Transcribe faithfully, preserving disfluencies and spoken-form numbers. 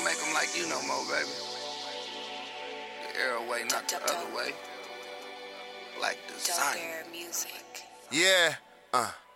don't make them like you no more, baby. The arrow way, not the other way. Like design. Music. Yeah, uh.